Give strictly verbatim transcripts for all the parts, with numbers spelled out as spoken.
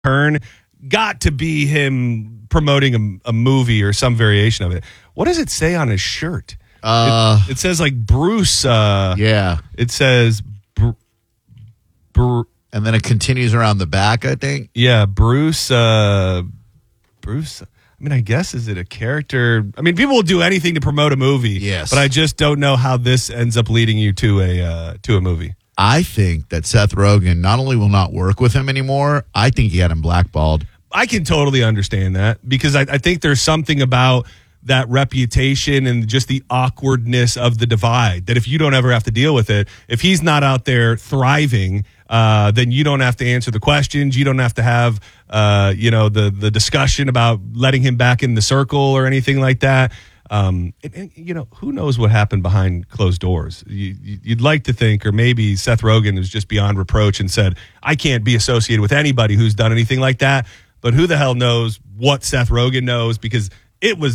turn. Got to be him promoting a, a movie or some variation of it. What does it say on his shirt? Uh, it, it says like Bruce. Uh, yeah. It says, br- br- and then it continues around the back, I think. Yeah, Bruce. Uh, Bruce. I mean, I guess, is it a character? I mean, people will do anything to promote a movie. Yes. But I just don't know how this ends up leading you to a uh, to a movie. I think that Seth Rogen not only will not work with him anymore, I think he had him blackballed. I can totally understand that because I, I think there's something about that reputation and just the awkwardness of the divide that if you don't ever have to deal with it, if he's not out there thriving, uh, then you don't have to answer the questions. You don't have to have, uh, you know, the the discussion about letting him back in the circle or anything like that. Um, and, and, you know, who knows what happened behind closed doors? You, you'd like to think, or maybe Seth Rogen is just beyond reproach and said, I can't be associated with anybody who's done anything like that. But who the hell knows what Seth Rogen knows? Because it was,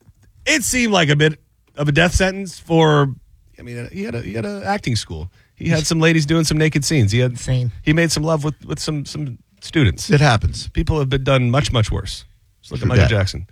it seemed like a bit of a death sentence for, I mean, he had a, he had an acting school. He had some ladies doing some naked scenes. He had, Insane. He made some love with, with some, some students. It happens. People have been done much, much worse. Just look True at Michael that. Jackson.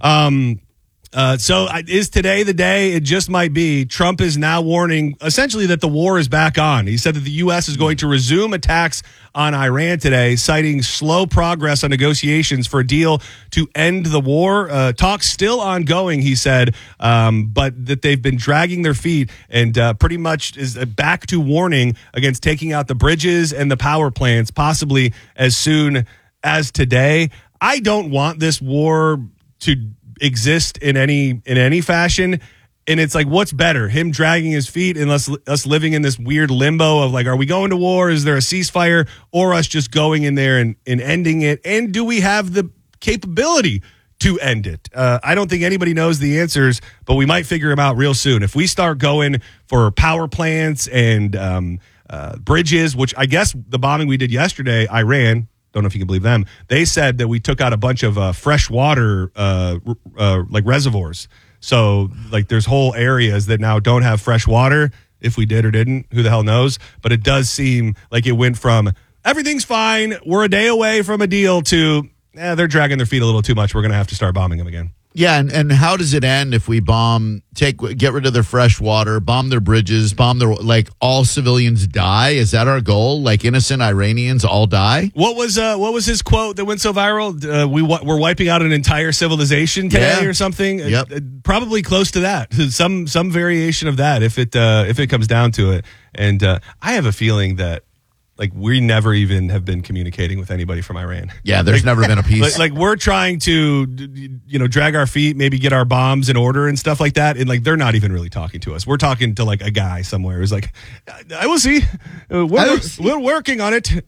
Um, Uh, so uh, is today the day? It just might be. Trump is now warning essentially that the war is back on. He said that the U S is going to resume attacks on Iran today, citing slow progress on negotiations for a deal to end the war. Uh, talks still ongoing, he said, um, but that they've been dragging their feet and uh, pretty much is back to warning against taking out the bridges and the power plants, possibly as soon as today. I don't want this war to exist in any in any fashion, and it's like, what's better, him dragging his feet and us, us living in this weird limbo of like, are we going to war, is there a ceasefire, or us just going in there and, and ending it? And do we have the capability to end it? uh, I don't think anybody knows the answers, but we might figure them out real soon if we start going for power plants and um, uh, bridges, which I guess the bombing we did yesterday, Iran, don't know if you can believe them. They said that we took out a bunch of uh, fresh water, uh, uh, like reservoirs. So, like, there's whole areas that now don't have fresh water. If we did or didn't, who the hell knows? But it does seem like it went from everything's fine, we're a day away from a deal, to eh, they're dragging their feet a little too much. We're going to have to start bombing them again. Yeah, and, and how does it end if we bomb, take, get rid of their fresh water, bomb their bridges, bomb their, like, all civilians die? Is that our goal? Like, innocent Iranians all die? What was uh, what was his quote that went so viral? Uh, we we're wiping out an entire civilization today, Yeah. or something. Yep. Uh, uh, probably close to that. Some some variation of that, if it uh, if it comes down to it. And uh, I have a feeling that, like, we never even have been communicating with anybody from Iran. Yeah, there's like, never been a peace. Like, like we're trying to, you know, drag our feet, maybe get our bombs in order and stuff like that. And like, they're not even really talking to us. We're talking to like a guy somewhere who's like, I will see. Uh, we're, I will see. we're working on it.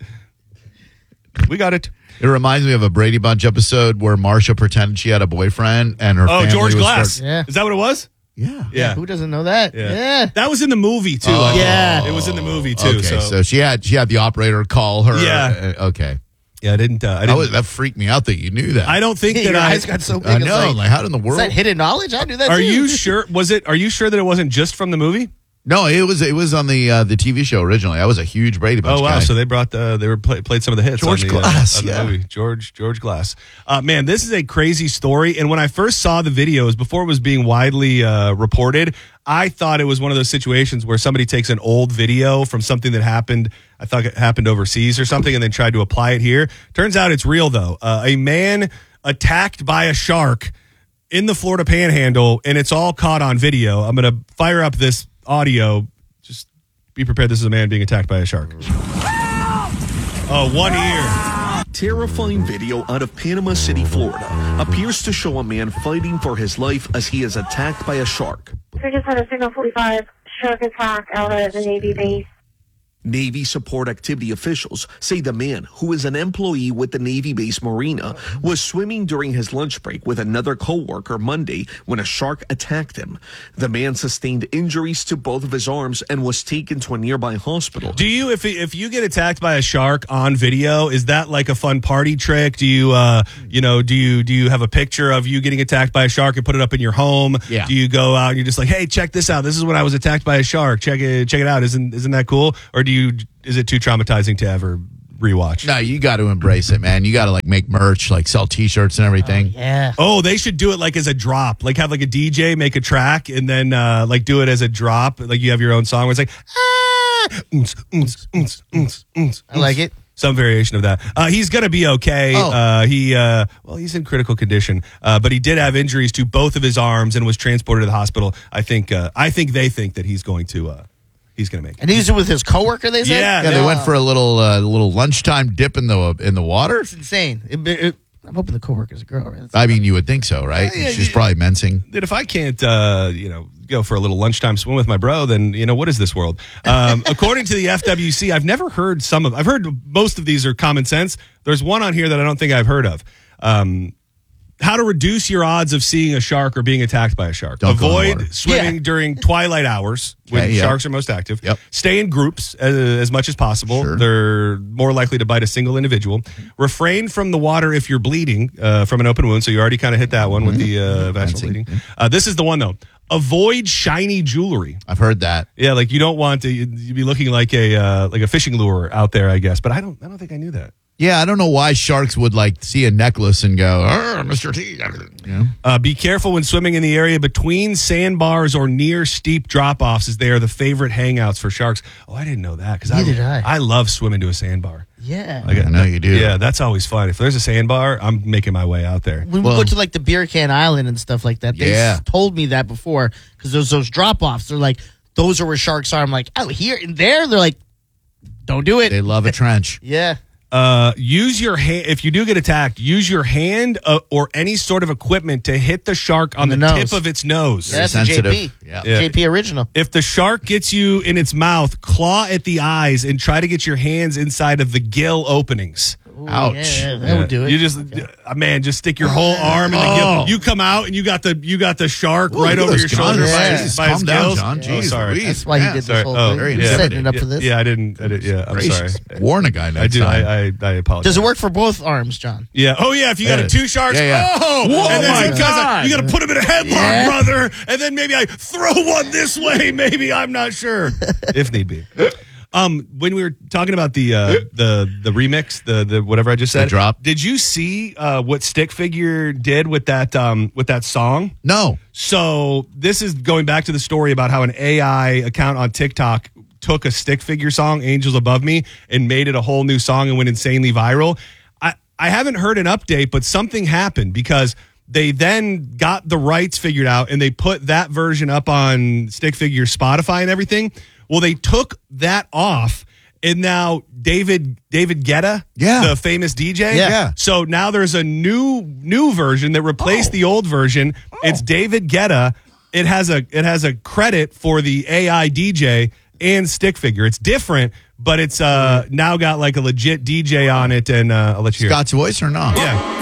We got it. It reminds me of a Brady Bunch episode where Marsha pretended she had a boyfriend and her Oh, family George was Glass. start- Yeah. Is that what it was? Yeah. Yeah. Who doesn't know that? Yeah. Yeah. That was in the movie too. Oh. I think. Yeah. It was in the movie too. Okay, so. so she had she had the operator call her. Yeah. Uh, okay. yeah, I didn't. Uh, I That, didn't. was, that freaked me out that you knew that. I don't think that Your I. eyes got so big. I it's know. Like, Like, how in the is world? that hidden knowledge? I knew that Are too. you sure? Was it? Are you sure that it wasn't just from the movie? No, it was it was on the uh, the T V show originally. I was a huge Brady Bunch Oh wow! guy. So they brought the they were play, played some of the hits. George on the, Glass, uh, on the yeah. movie. George George Glass. Uh, man, this is a crazy story. And when I first saw the videos before it was being widely uh, reported, I thought it was one of those situations where somebody takes an old video from something that happened. I thought it happened overseas or something, and then tried to apply it here. Turns out it's real though. Uh, a man attacked by a shark in the Florida Panhandle, and it's all caught on video. I'm going to fire up this audio. Just be prepared. This is a man being attacked by a shark. Oh, one ear. Terrifying video out of Panama City, Florida, appears to show a man fighting for his life as he is attacked by a shark. We just had a Signal forty-five shark attack out at the Navy base. Navy support activity officials say the man, who is an employee with the Navy base Marina, was swimming during his lunch break with another co-worker Monday when a shark attacked him. The man sustained injuries to both of his arms and was taken to a nearby hospital. Do you, if if you get attacked by a shark on video, is that like a fun party trick? Do you, uh, you know, do you do you have a picture of you getting attacked by a shark and put it up in your home? Yeah. Do you go out and you're just like, hey, check this out. This is when I was attacked by a shark. Check it, check it out. Isn't isn't that cool? Or do you? Is it too traumatizing to ever rewatch. No, you got to embrace it, man. You got to like make merch, like sell T-shirts and everything. Yeah. Oh, they should do it like as a drop. Like have like a D J make a track and then uh, like do it as a drop. Like you have your own song where it's like, ah, oons, oons, oons, oons, oons, I like it. Some variation of that. Uh, he's going to be okay. Oh. Uh, he, uh, well, he's in critical condition, uh, but he did have injuries to both of his arms and was transported to the hospital. I think, uh, I think they think that he's going to, uh, he's going to make it. And he's with his coworker, they said? Yeah, Yeah, they went for a little uh, little lunchtime dip in the in the water. It's insane. It, it, I'm hoping the coworker's a girl, right? I mean, you would think so, right? Yeah, yeah, She's yeah. probably mensing. That if I can't, uh, you know, go for a little lunchtime swim with my bro, then you know what is this world? Um, according to the F W C, I've never heard some of. I've heard most of these are common sense. There's one on here that I don't think I've heard of. Um, how to reduce your odds of seeing a shark or being attacked by a shark. Don't go in the water. Avoid swimming Yeah. during twilight hours when Okay, yeah. sharks are most active. Yep. Stay in groups as, as much as possible. Sure. They're more likely to bite a single individual. Refrain from the water if you're bleeding uh, from an open wound. So you already kind of hit that one with the uh, vaginal Fencing. bleeding. Uh, this is the one though. Avoid shiny jewelry. I've heard that. Yeah, like you don't want to you'd you'd be looking like a uh, like a fishing lure out there, I guess. But I don't I don't think I knew that. Yeah, I don't know why sharks would like see a necklace and go, "Arr, Mister T." You know? Uh, be careful when swimming in the area between sandbars or near steep drop-offs, as they are the favorite hangouts for sharks. Oh, I didn't know that because I, Neither did I. I love swimming to a sandbar. Yeah. Like, I know you do. Yeah, that's always fun. If there's a sandbar, I'm making my way out there. When Well- we go to like the Beer Can Island and stuff like that, they Yeah. s- told me that before because there's those drop offs. They're like, those are where sharks are. I'm like, out here and there. They're like, don't do it. They love a trench. Yeah. Uh, use your hand if you do get attacked. Use your hand uh, or any sort of equipment to hit the shark on the the, nose. tip of its nose. Yeah, that's a sensitive. J P. Yeah. Yeah. J P original. If the shark gets you in its mouth, claw at the eyes and try to get your hands inside of the gill openings. Ooh, Ouch. Yeah, that would do it. You just, uh, man, just stick your whole arm in the Oh. gill. You come out and you got the you got the shark Ooh, right look over at your those shoulder guns. by, Yeah. his, by Calm his down, gills. John. Oh, Jeez, sorry. Louise. That's why he Yeah. did Sorry. this whole Oh, thing. very He's intimidating. setting it up for this. Yeah, I didn't. I did, yeah, I'm Gracious. sorry. Warn a guy I next do. time. I, I, I apologize. Does it work for both arms, John? Yeah. Oh, yeah. If you got Yeah. a two sharks, Yeah, yeah. oh, Whoa, and then my sometimes God. you got to put them in a headlock, Yeah. brother. And then maybe I throw one this way. Maybe I'm not sure if need be. Um, when we were talking about the uh, the the remix, the the whatever I just said, The drop. Did you see uh, what Stick Figure did with that um, with that song? No. So this is going back to the story about how an A I account on TikTok took a Stick Figure song, Angels Above Me, and made it a whole new song and went insanely viral. I, I haven't heard an update, but something happened because they then got the rights figured out and they put that version up on Stick Figure Spotify and everything. Well, they took that off. And now David David Guetta, Yeah. the famous D J, Yeah. Yeah. so now there's a new new version that replaced Oh. the old version. It's David Guetta. It has a it has a credit for the A I D J and Stick Figure. It's different, but it's uh now got like a legit D J on it, and uh, I'll let you hear. it. Scott's voice or not? Yeah.